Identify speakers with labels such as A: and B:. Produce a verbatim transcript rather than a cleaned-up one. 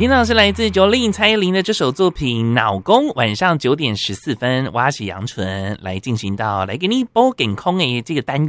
A: 听到是来自Jolin蔡依林的这首作品《脑公》，晚上九点十四分，挖起杨纯来进行到来给你播健康的这个单